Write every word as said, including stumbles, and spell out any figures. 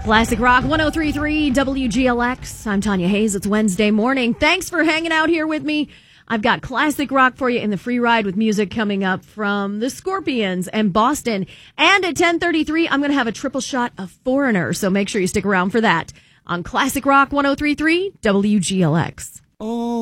Classic Rock one oh three point three W G L X. I'm Tanya Hayes. It's Wednesday morning. Thanks for hanging out here with me. I've got Classic Rock for you in the free ride with music coming up from the Scorpions and Boston. And at ten thirty-three, I'm going to have a triple shot of Foreigner. So make sure you stick around for that on Classic Rock one oh three point three W G L X. Oh.